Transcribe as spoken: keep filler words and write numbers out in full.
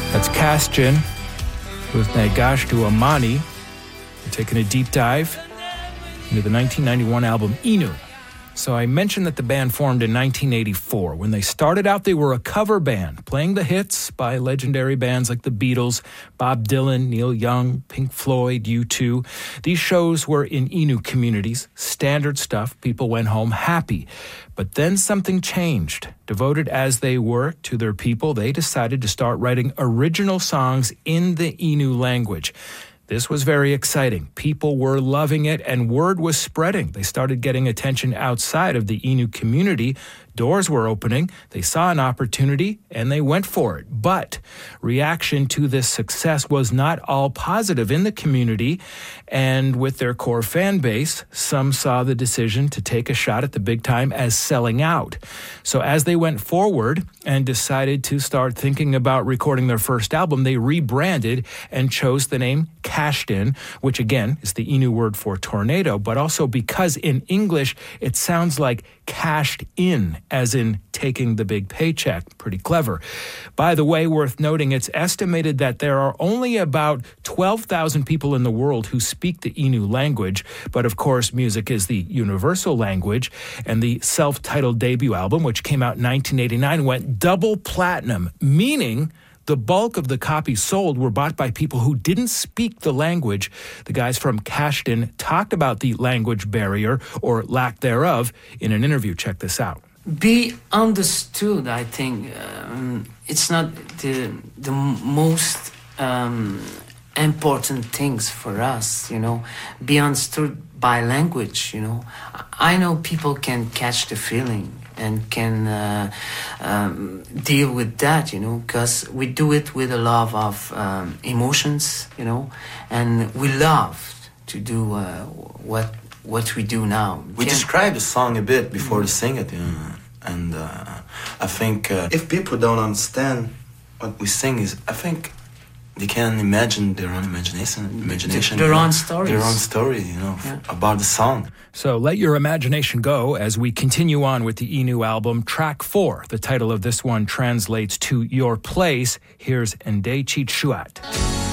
That's Kashtin with Nagashtu Amani. We're taking a deep dive into the nineteen ninety-one album Inu. So I mentioned that the band formed in nineteen eighty-four. When they started out, they were a cover band, playing the hits by legendary bands like the Beatles, Bob Dylan, Neil Young, Pink Floyd, U two. These shows were in Innu communities, standard stuff. People went home happy. But then something changed. Devoted as they were to their people, they decided to start writing original songs in the Innu language. This was very exciting. People were loving it, and word was spreading. They started getting attention outside of the Innu community. Doors were opening. They saw an opportunity, and they went for it. But reaction to this success was not all positive in the community, and with their core fan base, some saw the decision to take a shot at the big time as selling out. So as they went forward and decided to start thinking about recording their first album, they rebranded and chose the name Kashtin, which again is the Innu word for tornado, but also because in English it sounds like cashed in, as in taking the big paycheck. Pretty clever. By the way, worth noting, it's estimated that there are only about twelve thousand people in the world who speak the Innu language, but of course music is the universal language, and the self-titled debut album, which came out in nineteen eighty-nine, went double platinum, meaning the bulk of the copies sold were bought by people who didn't speak the language. The guys from Kashtin talked about the language barrier, or lack thereof, in an interview. Check this out. Be understood, I think. Um, it's not the, the most um, important things for us, you know. Be understood by language, you know. I know people can catch the feeling and can uh, um, deal with that, you know, because we do it with a lot of um, emotions, you know, and we love to do uh, what what we do now. We can describe the song a bit before we sing it, you know, and uh, I think uh, if people don't understand what we sing, is I think they can imagine their own imagination, imagination, their own stories, their own story, you know, yeah. about the song. So let your imagination go as we continue on with the Innu album. Track four, the title of this one translates to Your Place. Here's Ndechit Shuat.